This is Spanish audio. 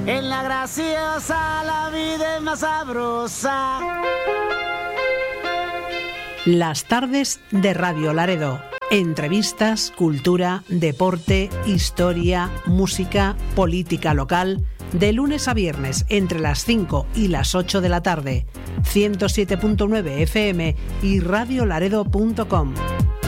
En la graciosa la vida es más sabrosa. Las tardes de Radio Laredo. Entrevistas, cultura, deporte, historia, música, política local. De lunes a viernes entre las 5 y las 8 de la tarde. 107.9 FM y radiolaredo.com.